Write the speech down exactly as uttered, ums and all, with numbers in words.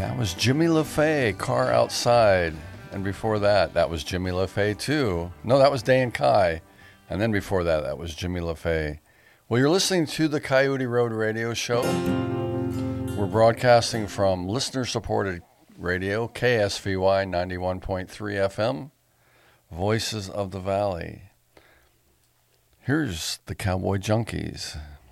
That was Jimmy LaFay, Car Outside. And before that, that was Jimmy LaFay too. No, that was Dan Kai. And then before that, that was Jimmy LaFay. Well, you're listening to the Coyote Road Radio Show. We're broadcasting from listener-supported radio, K S V Y ninety-one point three F M, Voices of the Valley. Here's the Cowboy Junkies.